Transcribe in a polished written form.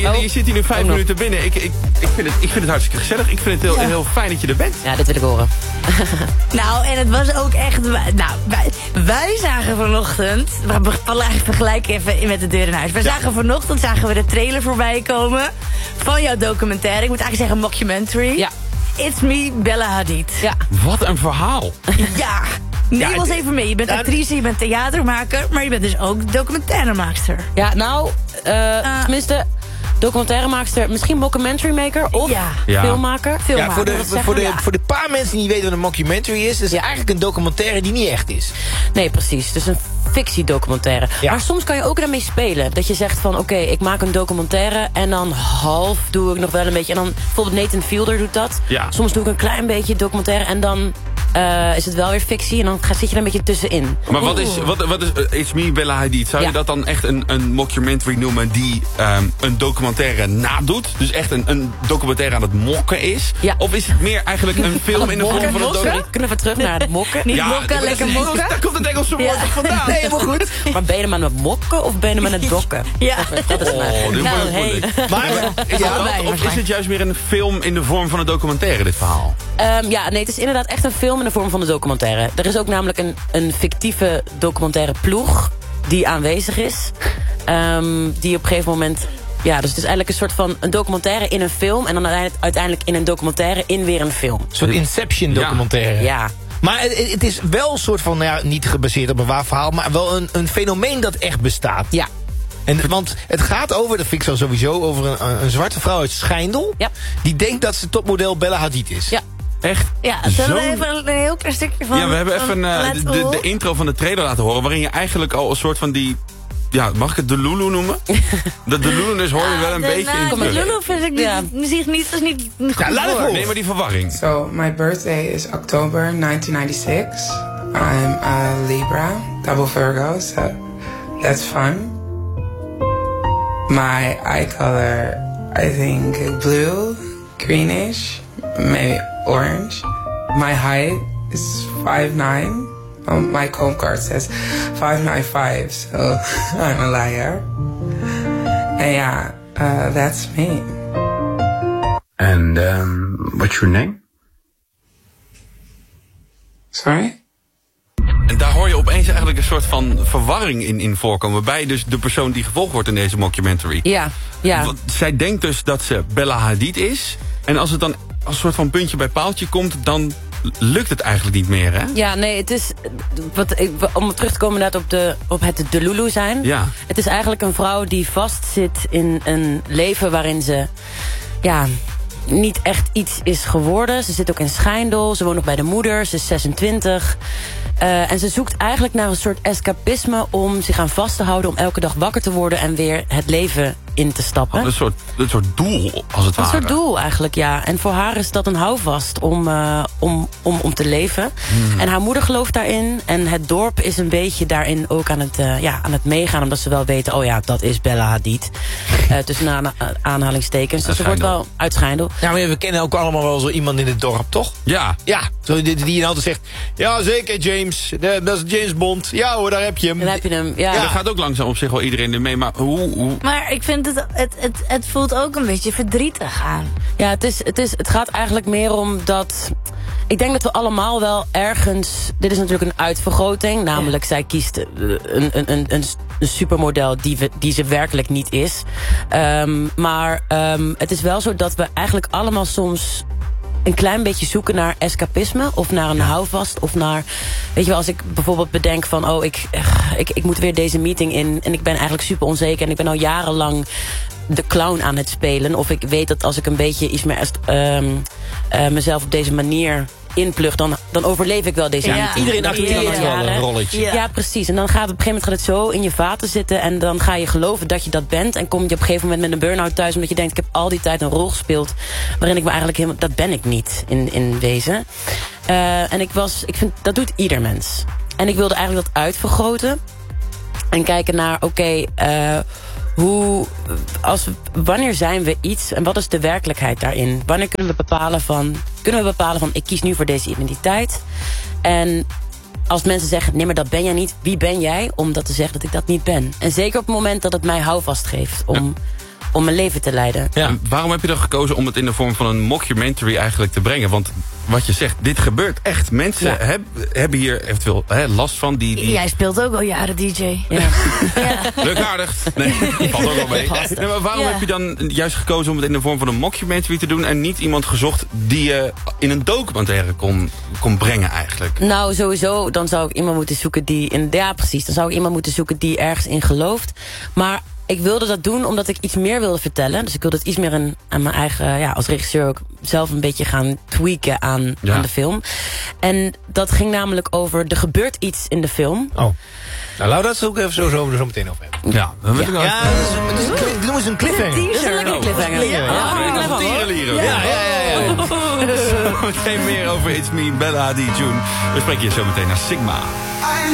je zit hier nu 5 minuten binnen. Ik vind het hartstikke gezellig. Ik vind het heel fijn dat je er bent. Ja, dit wil ik horen. Nou, en het was ook echt... Nou, wij zagen vanochtend... We vergelijken even met de deur in huis. Zagen we de trailer voorbij komen van jouw documentaire. Ik moet eigenlijk zeggen mockumentary. Ja. It's Me, Bella Hadid. Ja. Wat een verhaal. Ja. Neem ons even mee. Je bent actrice, je bent theatermaker... maar je bent dus ook documentairemaakster. Ja, nou, tenminste... documentairemaakster, misschien mockumentary maker of filmmaker. Ja, voor de paar mensen die niet weten wat een mockumentary is... is eigenlijk een documentaire die niet echt is. Nee, precies. Dus een fictiedocumentaire. Ja. Maar soms kan je ook daarmee spelen. Dat je zegt van, oké, ik maak een documentaire... en dan half doe ik nog wel een beetje... en dan bijvoorbeeld Nathan Fielder doet dat. Ja. Soms doe ik een klein beetje documentaire... en dan is het wel weer fictie... en dan zit je er een beetje tussenin. Maar wat is It's Me, Bella Hadid? Zou je dat dan echt een mockumentary noemen... die een documentaire nadoet? Dus echt een documentaire aan het mokken is? Ja. Of is het meer eigenlijk een film in de vorm van een documentaire? Kunnen we terug naar het mokken? Niet mokken, lekker mokken. Daar komt het Engelse woord vandaan. Nee, helemaal goed. Maar ben je hem aan het mokken of ben je hem aan het dokken? Ja. Dat is Of is het juist meer een film in de vorm van een documentaire, dit verhaal? Nee, het is inderdaad echt een film in de vorm van een documentaire. Er is ook namelijk een fictieve documentaire ploeg die aanwezig is. Die op een gegeven moment... Ja, dus het is eigenlijk een soort van een documentaire in een film... en dan uiteindelijk in een documentaire in weer een film. Een soort Inception documentaire. Ja. Maar het is wel een soort van, niet gebaseerd op een waar verhaal... maar wel een fenomeen dat echt bestaat. Ja. Want het gaat over, dat vind ik zo sowieso... over een zwarte vrouw uit Schijndel... Ja. die denkt dat ze topmodel Bella Hadid is. Ja. Echt? Ja, zullen we even een heel klein stukje van... Ja, we hebben even de intro van de trailer laten horen... waarin je eigenlijk al een soort van die... Ja, mag ik het de Lulu noemen? De Lulu dus hoor je wel een beetje in de Lulu vind ik niet goed. Ja, laat het horen. Nee, maar die verwarring. So, my birthday is October 1996. I'm a Libra, double Virgo, so that's fun. My eye color, I think blue, greenish, maybe orange. My height is 5'9". My comb card says 5'9", so I'm a liar. And yeah, that's me. And what's your name? Sorry? En daar hoor je opeens eigenlijk een soort van verwarring in voorkomen... bij dus de persoon die gevolgd wordt in deze mockumentary. Ja. Want zij denkt dus dat ze Bella Hadid is... en als het dan als een soort van puntje bij paaltje komt... dan lukt het eigenlijk niet meer, hè? Ja, nee, het is... om terug te komen inderdaad op het Delulu zijn. Ja. Het is eigenlijk een vrouw die vastzit in een leven waarin ze... Ja, niet echt iets is geworden. Ze zit ook in Schijndel, ze woont nog bij de moeder, ze is 26... en ze zoekt eigenlijk naar een soort escapisme om zich aan vast te houden... om elke dag wakker te worden en weer het leven in te stappen. Een soort doel, als het ware. Een soort doel eigenlijk, ja. En voor haar is dat een houvast om te leven. En haar moeder gelooft daarin. En het dorp is een beetje daarin ook aan het meegaan... omdat ze wel weten, oh ja, dat is Bella Hadid. Tussen aanhalingstekens. Dus ze wordt wel uit Schijndel. Ja, maar we kennen ook allemaal wel zo iemand in het dorp, toch? Ja. Ja, zo die je altijd zegt... Ja, zeker, James. Dat is James Bond. Ja hoor, daar heb je hem. Daar heb je hem, ja. Ja, daar gaat ook langzaam op zich wel iedereen in mee. Maar hoe... Maar ik vind het voelt ook een beetje verdrietig aan. Ja, het gaat eigenlijk meer om dat... Ik denk dat we allemaal wel ergens... Dit is natuurlijk een uitvergroting. Namelijk, zij kiest een supermodel die ze werkelijk niet is. Maar het is wel zo dat we eigenlijk allemaal soms... een klein beetje zoeken naar escapisme... of naar een houvast, of naar... Weet je wel, als ik bijvoorbeeld bedenk van... oh, ik moet weer deze meeting in... en ik ben eigenlijk super onzeker... en ik ben al jarenlang de clown aan het spelen... of ik weet dat als ik een beetje iets meer mezelf op deze manier inplug... dan overleef ik wel deze meeting. Iedereen acteert wel een rolletje. Ja, precies. En dan gaat het op een gegeven moment gaat het zo in je vaten zitten... en dan ga je geloven dat je dat bent... en kom je op een gegeven moment met een burn-out thuis... omdat je denkt, ik heb al die tijd een rol gespeeld... waarin ik me eigenlijk helemaal... dat ben ik niet in wezen. En ik vind, dat doet ieder mens. En ik wilde eigenlijk dat uitvergroten... en kijken naar, wanneer zijn we iets en wat is de werkelijkheid daarin? Wanneer kunnen we bepalen van ik kies nu voor deze identiteit? En als mensen zeggen, nee, maar dat ben jij niet. Wie ben jij om dat te zeggen dat ik dat niet ben? En zeker op het moment dat het mij houvast geeft om mijn leven te leiden. Ja. Waarom heb je dan gekozen om het in de vorm van een mockumentary eigenlijk te brengen? Want wat je zegt, dit gebeurt echt. Mensen hebben hier eventueel last van. Jij speelt ook al jaren DJ. Ja. Leukwaardig. Nee, valt ook wel mee. Nee, maar waarom heb je dan juist gekozen om het in de vorm van een mockumentary te doen en niet iemand gezocht die je in een documentaire kon brengen eigenlijk? Nou, sowieso, dan zou ik iemand moeten zoeken die... Ja, precies. Dan zou ik iemand moeten zoeken die ergens in gelooft. Maar ik wilde dat doen omdat ik iets meer wilde vertellen. Dus ik wilde het iets meer aan mijn eigen... als regisseur ook zelf een beetje gaan tweaken aan de film. En dat ging namelijk over... Er gebeurt iets in de film. Oh. Nou, laten we dat ook even zo meteen over hebben. Ja, dan wil ik ook. Ja, noem eens een cliffhanger. Dat is een lekkere cliffhanger. Meteen meer over It's Me, Bella Hadid, June. We spreken hier zo meteen naar Sigma.